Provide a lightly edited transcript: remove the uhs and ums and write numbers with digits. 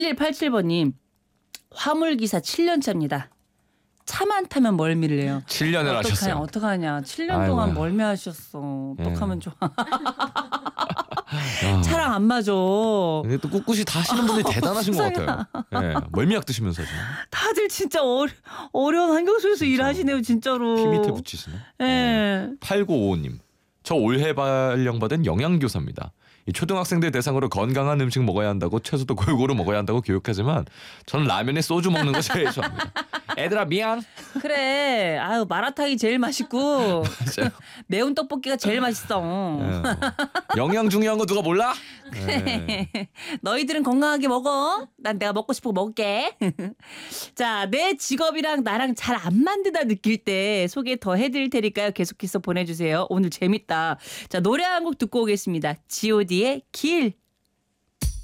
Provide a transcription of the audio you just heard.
1187번님. 화물기사 7년 차입니다. 차만 타면 멀미를 해요. 7년을 하셨어요. 어떡하냐. 7년 아이고야. 동안 멀미하셨어. 어떡하면 좋아. 아. 차랑 안 맞아. 근데 또 꿋꿋이 다 하시는 분이 대단하신 것 같아요. 예, 멀미약 드시면서 지금 다들 진짜 어려운 환경 속에서 진짜. 일하시네요. 진짜로. 피 밑에 붙이시네. 예. 8955님. 저 올해 발령받은 영양교사입니다. 이 초등학생들 대상으로 건강한 음식 먹어야 한다고 채소도 골고루 먹어야 한다고 교육하지만 저는 라면에 소주 먹는 거 제일 좋아합니다. 애들아 미안. 그래. 아유 마라탕이 제일 맛있고 매운 떡볶이가 제일 맛있어. 예. 영양 중요한 거 누가 몰라? 예. 너희들은 건강하게 먹어. 난 내가 먹고 싶은 거 먹을게. 자, 내 직업이랑 나랑 잘 안 맞는다 느낄 때 소개 더 해드릴 테니까요. 계속해서 보내주세요. 오늘 재밌다. 자, 노래 한 곡 듣고 오겠습니다. G.O.D의 길.